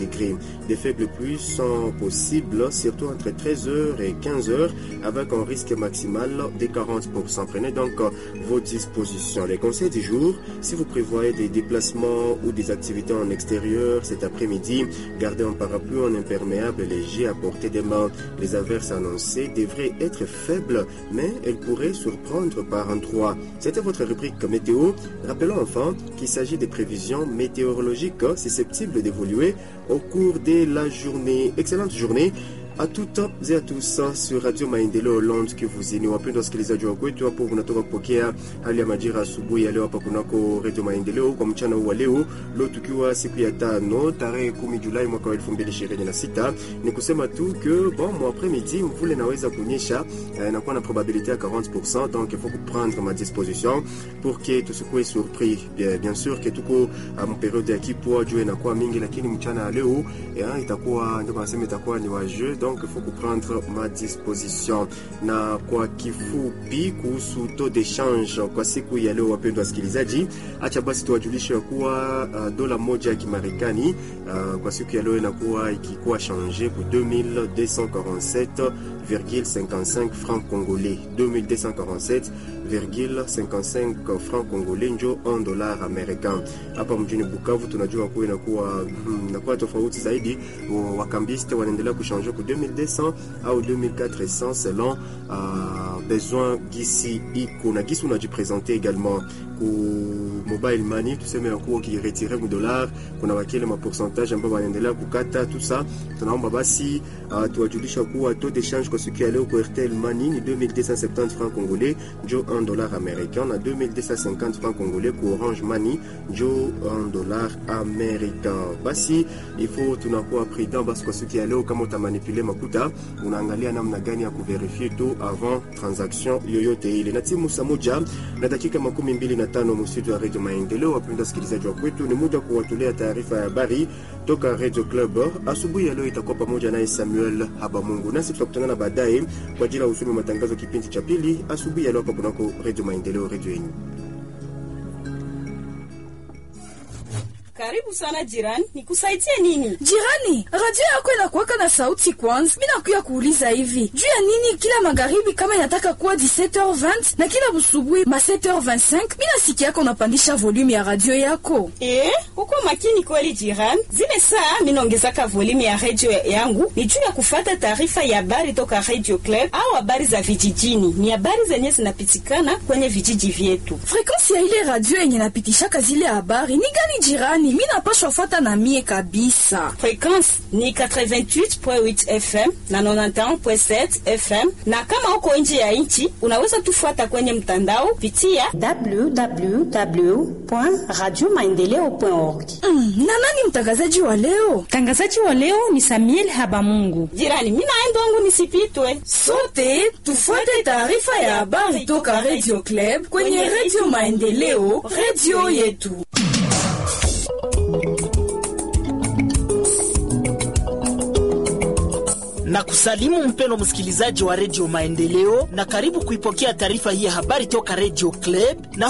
degrés. Des faibles pluies sont possibles, surtout entre 13h et 15h, avec un risque maximal de 40%. Prenez donc vos dispositions. Les conseils du jour, si vous prévoyez des déplacements ou des activités en extérieur cet après-midi, gardez un parapluie en imperméable léger à portée des mains. Les averses annoncées devraient être faibles, mais elles pourraient surprendre par endroits. C'était votre rubrique météo. Rappelons enfin qu'il s'agit des prévisions météorologiques susceptibles d'évoluer au cours de la journée. Excellente journée à toutes et à tous sur Radio Maendeleo Londres Kivuzini. Wapendwa wasikilizaji wa kwetu, hapo unatoka kupokea hali ya majira asubuhi ya leo hapa kunako Radio Maendeleo kwa mchana wa leo tukiwa siku ya 5 tarehe 10 Julai mwaka 2026. Ni kusema tu que bon moi après-midi mvule naweza kunyesha na kuwa na probabilité à 40%, donc il faut prendre ma disposition pour que tusikue surpris. Bien sûr que tuko en période ya kipwa jua inakuwa mingi, lakini mchana leo itakuwa ndio nasema itakuwa ni wa jeu, donc il faut prendre ma disposition. Na kwa kifupi kuhusu taux d'échange kwa siku ya leo, wapendwa wasikilizaji, acha basi tuwajulishe kuwa dola moja ya Kimarekani kwa siku ya leo inakuwa ikikuwa changer pour 2247,55 francs congolais. 2247,55 francs congolais ndio $1 américain. Hapa mjini Bukavu tunajua kuwa inakuwa tofauti zaidi, wakambiste wanaendelea kuchanger kwa 2200 au 2400 selon besoin gisi iko na gisi unajipresenter également ku mobile money. Tuseme yakuwa ki retirer $, kuna wakile ma pourcentage ambao wanaendelea kukata tout ça. Tunaomba basi tuwajulisha kuwa taux d'échange kwa siku ya leo kwa Airtel Money ni 2270 francs congolais njo $1 américain, na 2250 francs congolais kwa Orange Money njo $1 américain. Basi il faut tunakuwa prudent basi kwa siku ya leo, kama utamanipuler makuta unaangalia namna gani ya kuverifier tu avant transaction yoyote ile. Na timu saa moja na dakika 25 mstudio wa Radio Maendeleo. Wapenda wasikilizaji wa kwetu, ni muda kuwatolea taarifa ya habari toka Radio Club. Asubuhi ya leo itakuwa pamoja na Samuel Habamungu, nasi tutakutana baadaye kwa ajili ya usome matangazo kipindi cha pili asubuhi ya leo hapa kunako Radio Maendeleo, radio yenu. Karibu sana jirani, nikusaidie nini? Jirani, radio yako inakuwaka na sauti kwanza. Mimi nakuya kuuliza hivi, juu ya nini kila magharibi kama inataka kuwa 17h20 na kila busubuhi ma 7h25 mimi nasikia yako unapandisha volume ya radio yako? Uko makini kweli jirani. Zile saa mimi naongezaka volume ya radio yangu ni juu ya kufuata taarifa ya habari toka Radio Club au habari za vijijini. Ni habari zenye zinapitikana kwenye vijiji vyetu. Frequency ya ile radio yenye napitishaka zile habari ni gani jirani? Mimi napaswa fuata na mie kabisa. Frequency ni 88.8 FM na 91.7 FM, na kama uko nje ya nchi unaweza tufuata kwenye mtandao pitia www.radiomaendeleo.org. Na nani mtangazaji wa leo? Mtangazaji wa leo ni Samuel Habamungu. Jirani, mimi naenda wangu nisipitwe. Sote tufuate taarifa ya habari toka Radio Club kwenye Radio Maendeleo, radio yetu. Na kusalimu mpeno msikilizaji wa Radio Maendeleo, na karibu kuipokea taarifa hii ya habari toka Radio Club, na